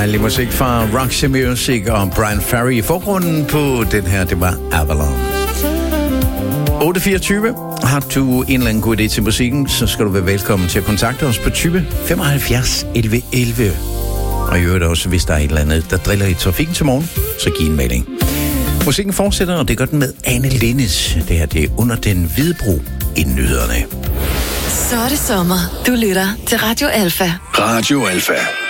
Dejlig musik fra Roxy Music og Brian Ferry. I forgrunden på den her, det var Avalon. 8.24. Har du en eller anden god idé til musikken, så skal du være velkommen til at kontakte os på type 75 11 11. Og i øvrigt også, hvis der er et eller andet, der driller i trafikken til morgen, så giv en melding. Musikken fortsætter, og det gør den med Anne Linnes. Det her, det er Under den hvide bro i nyhederne. Så er det sommer. Du lytter til Radio Alfa. Radio Alfa.